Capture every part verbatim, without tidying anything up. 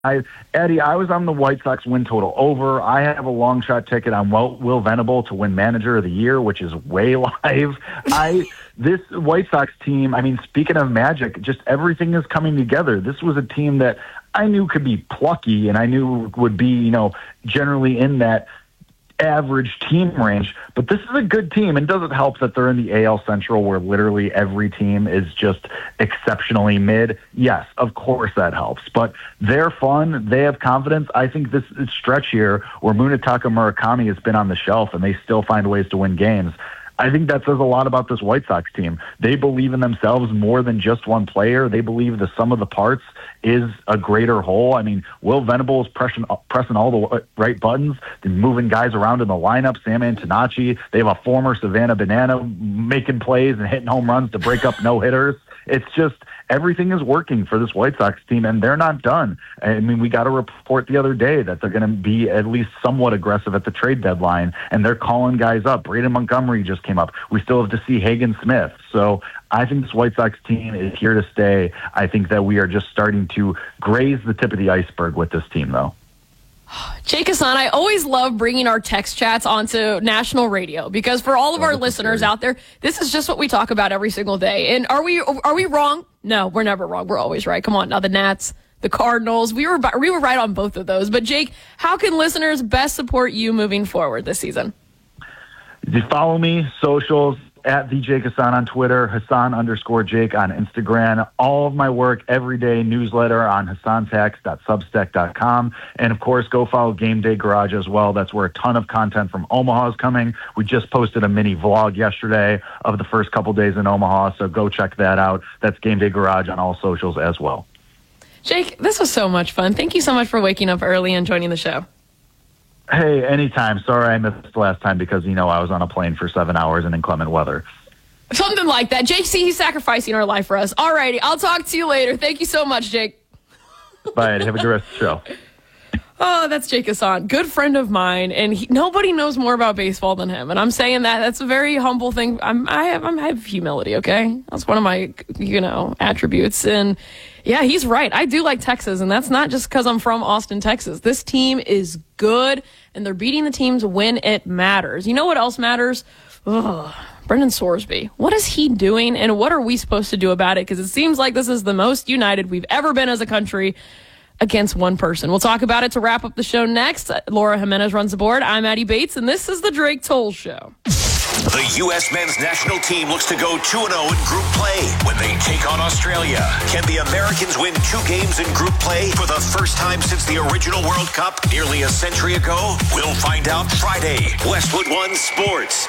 I, Eddie, I was on the White Sox win total over. I have a long shot ticket on Will, Will Venable to win Manager of the Year, which is way live. I this White Sox team, I mean, speaking of magic, just everything is coming together. This was a team that I knew could be plucky, and I knew would be, you know, generally in that average team range, but this is a good team, and does it help that they're in the A L Central where literally every team is just exceptionally mid? Yes, of course that helps, but they're fun, they have confidence. I think this stretch here where Munetaka Murakami has been on the shelf and they still find ways to win games, I think that says a lot about this White Sox team. They believe in themselves more than just one player. They believe the sum of the parts is a greater whole. I mean, Will Venable is pressing, pressing all the right buttons, moving guys around in the lineup. Sam Antonacci, they have a former Savannah Banana making plays and hitting home runs to break up no-hitters. It's just everything is working for this White Sox team, and they're not done. I mean, we got a report the other day that they're going to be at least somewhat aggressive at the trade deadline, and they're calling guys up. Braden Montgomery just came up. We still have to see Hagen Smith. So I think this White Sox team is here to stay. I think that we are just starting to graze the tip of the iceberg with this team, though. Jake Hassan, I always love bringing our text chats onto national radio because for all of our listeners out there, this is just what we talk about every single day. And are we are we wrong? No, we're never wrong. We're always right. Come on, now the Nats, the Cardinals, we were we were right on both of those. But Jake, how can listeners best support you moving forward this season? You follow me, socials, at the Jake Hassan on Twitter, Hassan underscore Jake on Instagram. All of my work, everyday newsletter on hassan tax dot substack dot com. And of course, go follow Game Day Garage as well. That's where a ton of content from Omaha is coming. We just posted a mini vlog yesterday of the first couple days in Omaha, so go check that out. That's Game Day Garage on all socials as well. Jake, this was so much fun. Thank you so much for waking up early and joining the show. Hey, anytime. Sorry I missed the last time because, you know, I was on a plane for seven hours in inclement weather. Something like that. Jake, see, he's sacrificing our life for us. All righty. I'll talk to you later. Thank you so much, Jake. Bye. Have a good rest of the show. Oh, that's Jake Hassan, good friend of mine, and he, nobody knows more about baseball than him. And I'm saying that that's a very humble thing. I'm, I have, I'm, I have humility. Okay, that's one of my, you know, attributes. And yeah, he's right. I do like Texas, and that's not just because I'm from Austin, Texas. This team is good, and they're beating the teams when it matters. You know what else matters? Ugh. Brendan Sorsby. What is he doing, and what are we supposed to do about it? Because it seems like this is the most united we've ever been as a country against one person. We'll talk about it to wrap up the show next. Laura Jimenez runs the board. I'm Addie Bates, and this is the Drake Toll Show. The U S men's national team looks to go two and oh in group play when they take on Australia. Can the Americans win two games in group play for the first time since the original World Cup nearly a century ago? We'll find out Friday. Westwood One Sports.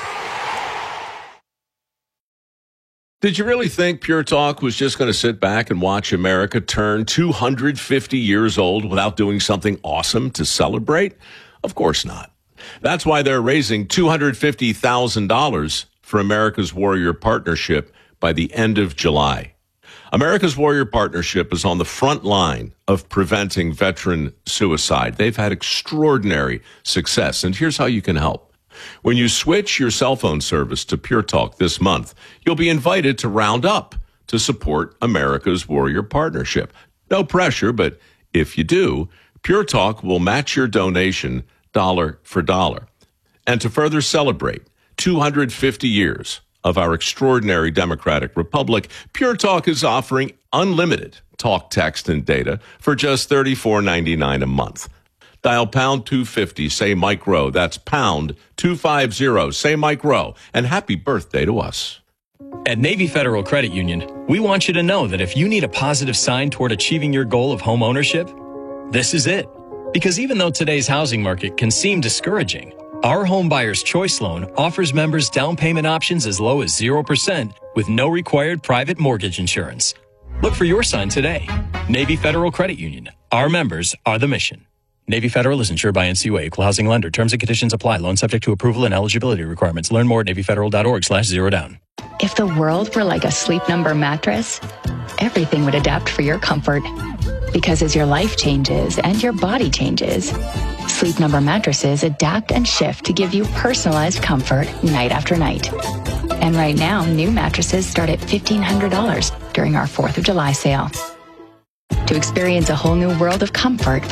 Did you really think Pure Talk was just going to sit back and watch America turn two hundred fifty years old without doing something awesome to celebrate? Of course not. That's why they're raising two hundred fifty thousand dollars for America's Warrior Partnership by the end of July. America's Warrior Partnership is on the front line of preventing veteran suicide. They've had extraordinary success, and here's how you can help. When you switch your cell phone service to Pure Talk this month, you'll be invited to round up to support America's Warrior Partnership. No pressure, but if you do, Pure Talk will match your donation dollar for dollar. And to further celebrate two hundred fifty years of our extraordinary democratic republic, Pure Talk is offering unlimited talk, text, and data for just thirty-four ninety-nine a month. Dial pound two fifty, say Mike Rowe. That's pound two fifty, say Mike Rowe. And happy birthday to us. At Navy Federal Credit Union, we want you to know that if you need a positive sign toward achieving your goal of home ownership, this is it. Because even though today's housing market can seem discouraging, our Home Buyer's Choice Loan offers members down payment options as low as zero percent with no required private mortgage insurance. Look for your sign today. Navy Federal Credit Union. Our members are the mission. Navy Federal is insured by N C U A, Equal Housing Lender. Terms and conditions apply. Loan subject to approval and eligibility requirements. Learn more at navy federal dot org slash zero down. If the world were like a Sleep Number mattress, everything would adapt for your comfort. Because as your life changes and your body changes, Sleep Number mattresses adapt and shift to give you personalized comfort night after night. And right now, new mattresses start at fifteen hundred dollars during our fourth of July sale. to experience a whole new world of comfort